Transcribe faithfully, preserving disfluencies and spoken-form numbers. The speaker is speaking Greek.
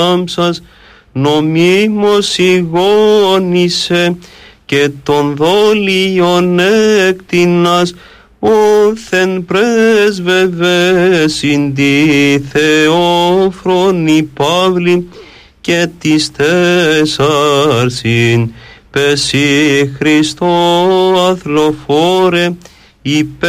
λάμψας νομίμως ηγόνησε και των δόλιων έκτινας όθεν πρέσβευε συν τη Θεόφρονη Παύλη και της τέσσαρσιν πεσί Χριστό αθλοφόρε υπέ